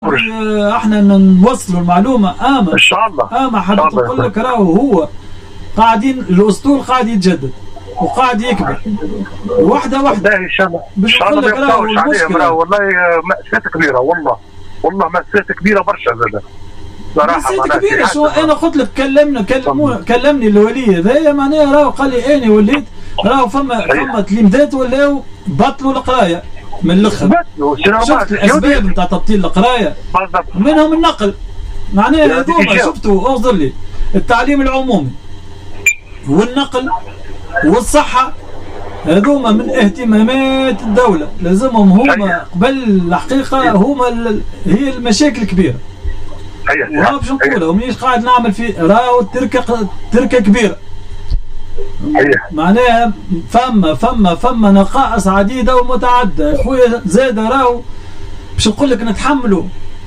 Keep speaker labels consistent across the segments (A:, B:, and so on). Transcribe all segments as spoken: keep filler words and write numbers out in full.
A: ربي احنا نوصلوا المعلومه. اما
B: ان شاء الله
A: اما حبيت نقول لك راهو هو قاعدين الاسطول قاعد يتجدد وقاعد يكبر واحده واحده
B: ان شاء الله.
A: باش نقول لك راهو المشكله
B: والله مأساة كبيره، والله والله مأساة كبيره برشا زاد
A: صراحه. مأساة كبيره شو انا قلت لك كلمنا كلمونا كلمني الولي هذايا معناها راهو قال لي اني وليت راهو فما فما تلميذات ولاو بطلوا القرايه من الاخر. شفت الاسباب نتاع تبطيل القرايه منهم النقل معناها هذوما شفتوا اعذر لي التعليم العمومي والنقل والصحه هذوما من اهتمامات الدوله لازمهم هما قبل الحقيقه هما هي المشاكل الكبيره. وها باش نقولها ومنيش قاعد نعمل في راهو تركه تركه كبيره معناها فما فما فما نقائص عديده ومتعدده. خويا زاد راهو باش نقول لك نتحملوا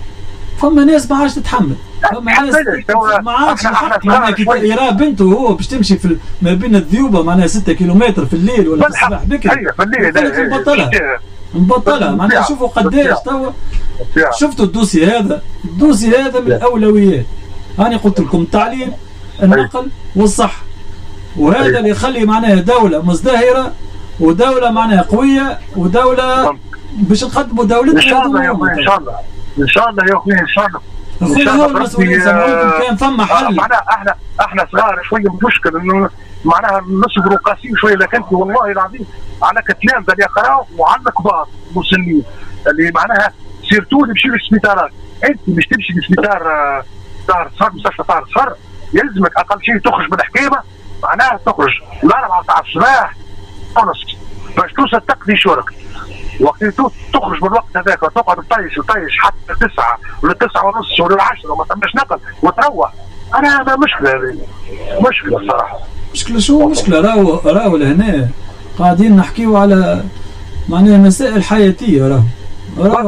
A: فما ناس ما عادش تتحمل، فما ناس ما عادش الحق معناها كي يراه بنته هو باش تمشي في ما بين الذيوبه معناها ستة كيلومتر في الليل ولا في الصباح بكري نبطلها نبطلها معناها. شوفوا قداش توا شفتوا الدوسي هذا الدوسي هذا من الاولويات. انا قلت لكم التعليم النقل والصحه، وهذا اللي يخلي معناها دوله مزدهره ودوله معناها قويه ودوله باش نقدموا دولتنا.
B: ان شاء الله يا اخوي ان شاء الله ان شاء الله يا اخوي ان شاء الله.
A: اخويا هو المسؤولين سمعوكم كان فما حل.
B: معناها احنا احنا صغار شويه مشكل انه معناها نصبروا قاسيين شويه، لكن والله العظيم على كتلان اللي يقراوا وعلى الكبار مسنين اللي معناها سيرتوا اللي يمشيوا للسبيطارات. انت مش تمشي للسبيطار طار صار مستشفى طار صار يلزمك اقل شيء تخرج من الحكيمه معناها تخرج الاربعه تاع الصباح ونص باش توصل تقضي شورك. وقت تخرج من الوقت هذاك وتقعد تطيش وتطيش حتى تسعه ولا تسعه ونص ولا عشره وما ثماش نقل وتروح. انا ما مشكله هذه مشكله الصراحه.
A: مشكله شو مشكله راهو راهو لهنا قاعدين نحكيو على معناها مسائل حياتيه. راهو راهو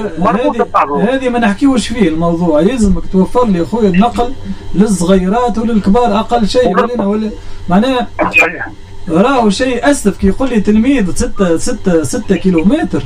A: هذه هذه ما نحكيوش فيه الموضوع. يلزمك توفر لي اخويا النقل للصغيرات وللكبار اقل شيء ولا ولا معناها راهو شيء اسف كي يقول لي تلميذ ستة ستة ستة كيلومتر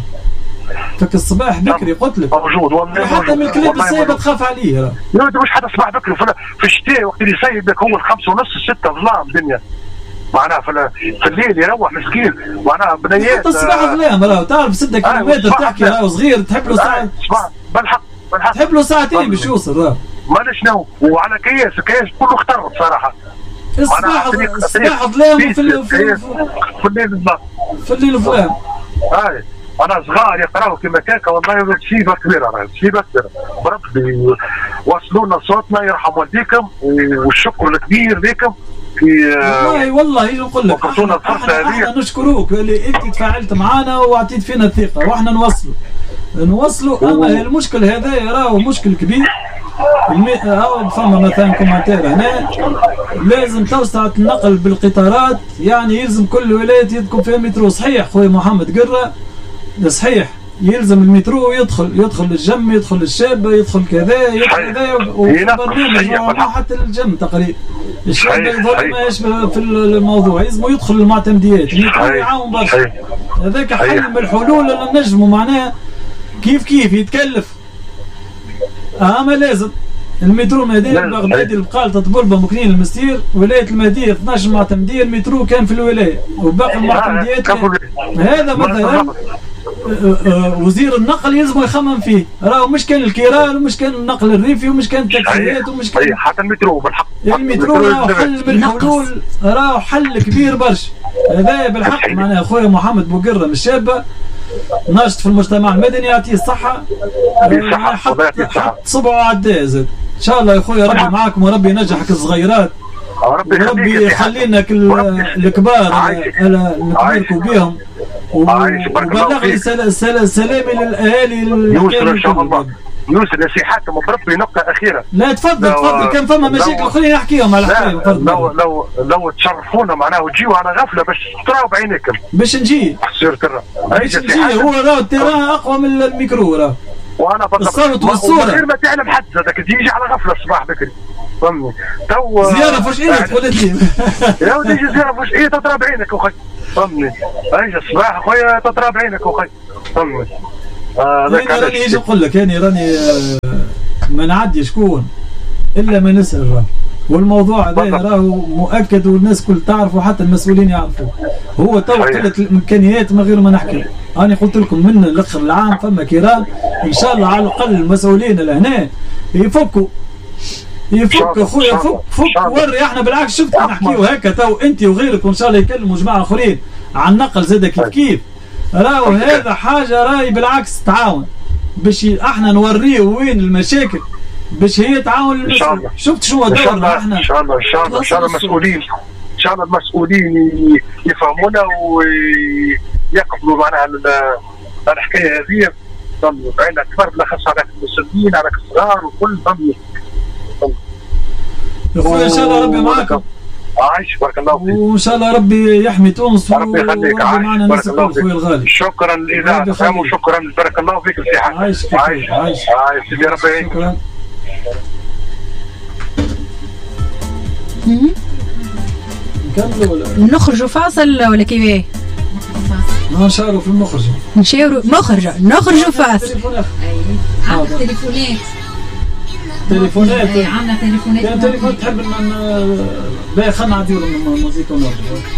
A: فك الصباح بكري قلت لك
B: موجود والله
A: حتى من الكلاب السايبه تخاف عليه. راه
B: لا انت مش حتى صباح بكري في الشتاء وقت اللي يسيبك هو الخمسة ونص الستة ظلام الدنيا معناها في, في الليل يروح مسكين معناها بنيات
A: حتى الصباح ظلام. راهو تعرف ستة كيلومتر تحكي راهو صغير تحب له ساعه
B: بالحق بالحق
A: تحب له ساعتين باش يوصل. راهو
B: ما شنو وعلى كياس كياس كله اختر بصراحه.
A: الصباح الصباح ظلام في الليل
B: في الليل ظلام
A: في الليل ظلام.
B: هاي انا صغار يقراوا كما كاكا والله مصيبه كبيره راهي مصيبه كبيره. بربي وصلوا لنا صوتنا يرحم والديكم والشكر الكبير لكم في
A: والله والله نقول لك احنا, احنا, احنا نشكروك اللي انت تفاعلت معنا واعطيت فينا الثقه واحنا نوصلوا نوصلوا. اما المشكل هذا راهو مشكل كبير. أو فما مثلا كومنتير هنا لازم توسعة النقل بالقطارات يعني يلزم كل ولاية يدخل فيها مترو. صحيح خويا محمد قرة صحيح يلزم المترو يدخل يدخل للجم يدخل للشابة يدخل كذا يدخل كذا وبرنامج حتى للجم تقريبا الشابة يظل ما يشبه في الموضوع يلزم يدخل للمعتمديات المترو يعاون برشا. هذاك حل من الحلول اللي نجموا معناها كيف كيف يتكلف. اما لازم المترو مدينة بغداد البقال تطبل بمكنين المستير ولاية المهدية اثناش معتمدية المترو كان في الولاية وباقي المعتمديات هذا مثلا وزير النقل يلزم يخمم فيه. راهو مش كان الكيران ومش كان النقل الريفي ومش كان التاكسيات ومش كان
B: حتى المترو بالحق.
A: المترو راهو حل من الحلول راهو حل كبير برشا. هذا بالحق معناها خويا محمد بوقرة من الشابة ناشط في المجتمع المدني يعطيه الصحة حط حط صبعه على الدازد. ان شاء الله يا خويا ربي معاكم وربي ينجحك الصغيرات وربي يخلي لنا الكبار نتباركوا بهم وبلغ لي سلامي للاهالي
B: يوصل ان شاء الله يوصل نصيحاتهم بربي نقطة أخيرة.
A: لا تفضل تفضل كان فما مشاكل خلينا نحكيهم على حكاية.
B: لو لو لو تشرفونا معناه وتجيوا على غفلة باش تراو بعينيكم.
A: باش نجي. باش نجي هو راه التيران أقوى من الميكرو راه.
B: وأنا
A: الصوت والصورة.
B: غير ما تعلم حد هذاك تيجي على غفلة الصباح بكري. فهمني. تو
A: زيارة فجأة تقول لي.
B: يا ودي تيجي زيارة فجأة تطرى بعينك أخي. فهمني. أيش الصباح أخويا تطرى بعينك أخي. فهمني.
A: انا راني يجي نقول لك يعني راني ما نعدي شكون الا ما نسال راه، والموضوع هذا راهو مؤكد والناس كل تعرفه وحتى المسؤولين يعرفوه. هو تو قله الامكانيات من غير ما نحكي. انا قلت لكم من الاخر العام فما كيران ان شاء الله على الاقل المسؤولين لهنا يفكوا يفك خويا فك فك وري. احنا بالعكس شفت نحكيو هكا تو انت وغيرك وان شاء الله يكلموا جماعه اخرين عن النقل زاد كيف كيف. راهو هذا حاجه راهي بالعكس تعاون باش احنا نوريه وين المشاكل باش هي تعاون المسؤول. شفت شو دورنا احنا
B: ان شاء الله ان شاء الله ان شاء الله المسؤولين ان شاء الله المسؤولين يفهمونا ويقبلوا معناها الحكايه هذه. عندنا كبار بالاخص على المسنين على الصغار وكل فهمي.
A: يا خويا ان شاء الله ربي معاكم.
B: عايش بارك الله فيك.
A: وان شاء الله ربي يحمي تونس
B: وربي يخليك. عايش
A: بارك الله فيك خويا الغالي.
B: شكرا للاذاعه وشكرا بارك الله فيك في حاجه.
A: عايش
B: عايش
A: عايش
B: عايش يا ربي يعينك.
A: شكرا. نكملوا ولا
C: نخرجوا فاصل ولا كيفاه؟
A: نشاروا في المخرج.
C: نشاوروا مخرجة نخرجوا فاصل.
D: عندك تليفونات
A: تليفونات
D: عندنا تليفونات
A: تليفونات تحب ان باهي خلينا نعديو الموسيقى ونرجعوا.